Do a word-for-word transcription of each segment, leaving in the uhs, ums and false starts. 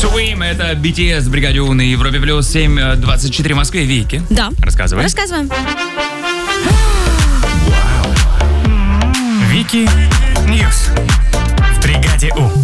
Суим, это би ти эс в бригаде У на Европе плюс семь двадцать четыре в Москве. Вики. Да. Рассказывай. Рассказываем. Вики Ньюс в бригаде У.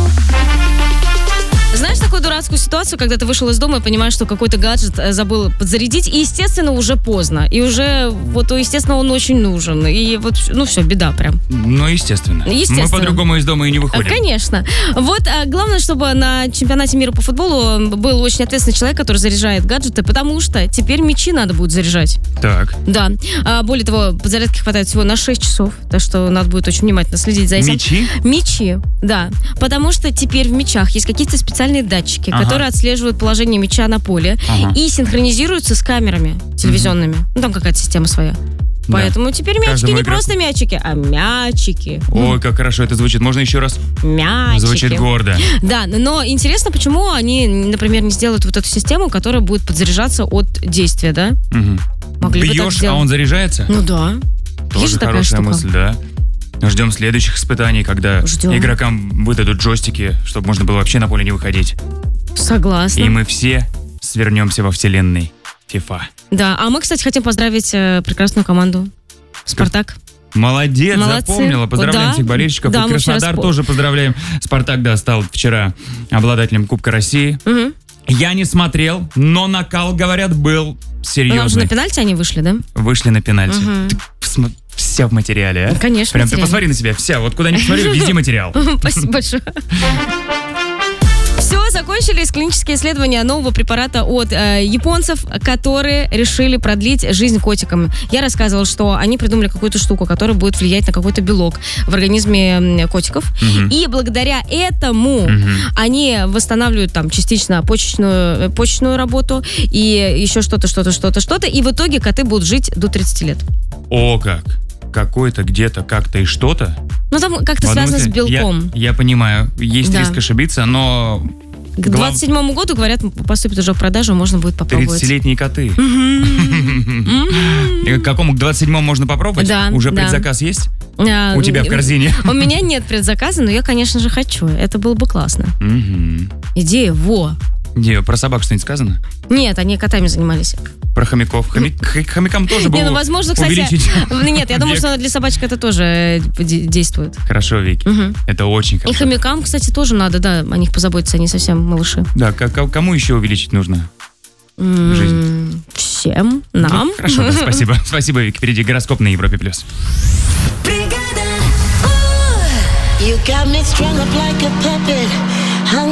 Знаешь такую дурацкую ситуацию, когда ты вышел из дома и понимаешь, что какой-то гаджет забыл подзарядить, и, естественно, уже поздно. И уже, вот, естественно, он очень нужен. И вот, ну все, беда прям. Ну, естественно. Естественно. Мы по-другому из дома и не выходим. Конечно. Вот, а, главное, чтобы на чемпионате мира по футболу был очень ответственный человек, который заряжает гаджеты, потому что теперь мячи надо будет заряжать. Так. Да. А, более того, подзарядки хватает всего на шесть часов, так что надо будет очень внимательно следить за этим. Мячи? Мячи, да. Потому что теперь в мячах есть какие-то специальные датчики, Ага. которые отслеживают положение мяча на поле Ага. и синхронизируются с камерами телевизионными. Ну, там какая-то система своя. Поэтому теперь мячики Каждому не игроку. просто мячики, а мячики. Ой, как хорошо это звучит. Можно еще раз? Мячики. Звучит гордо. Да, но интересно, почему они, например, не сделают вот эту систему, которая будет подзаряжаться от действия, да? Мгм. Могли бы так Бьешь, а сделать. он заряжается? Ну да. Тоже Есть же такая хорошая штука. мысль, да. Ждем следующих испытаний, когда Ждем. игрокам выдадут джойстики, чтобы можно было вообще на поле не выходить. Согласна. И мы все свернемся во вселенной FIFA. Да, а мы, кстати, хотим поздравить э, прекрасную команду «Спартак». Молодец, Молодцы. запомнила. Поздравляем Да. всех болельщиков. Да, И мы Краснодар вчера спо- тоже поздравляем. Спартак, да, стал вчера обладателем Кубка России. Мгм. Я не смотрел, но накал, говорят, был Ну, там же серьезный. на пенальти они вышли, да? Вышли на пенальти. Мгм. Ты посмо- Все в материале, а? Конечно, Прям ты материал. посмотри на себя, вся. Вот куда ни посмотри, везде материал. Спасибо большое. Все, закончились клинические исследования нового препарата от э, японцев, которые решили продлить жизнь котикам. Я рассказывала, что они придумали какую-то штуку, которая будет влиять на какой-то белок в организме м, котиков. Мгм. И благодаря этому Мгм. они восстанавливают там частично почечную, э, почечную работу и еще что-то, что-то, что-то, что-то. И в итоге коты будут жить до тридцати лет. О, как. Какой-то, где-то, как-то и что-то. Ну, там как-то В одном связано с смысле- белком. Я, я понимаю, есть Да. риск ошибиться, но К глав- двадцать седьмому году, говорят, поступит уже в продажу, можно будет попробовать. тридцатилетние коты. И к какому? К двадцать седьмому можно попробовать? Да, Уже да. предзаказ есть? А, У тебя в корзине? У меня нет предзаказа, но я, конечно же, хочу. Это было бы классно. Мгм. Идея, во. Где, про собак что-нибудь сказано? Нет, они котами занимались. Про хомяков. Хоми- х- Хомякам тоже было Не, ну, возможно, кстати... увеличить. Нет, я думаю, век. что для собачек это тоже э, де- действует. Хорошо, Вики. Мгм. Это очень И хорошо. хомякам, кстати, тоже надо, да, о них позаботиться, они совсем малыши. Да, к- к- кому еще увеличить нужно? М, Жизнь. Всем нам. Ну, хорошо, да, спасибо. Спасибо, Вики. Впереди гороскоп на Европе+. плюс. You got me strung up like a puppet.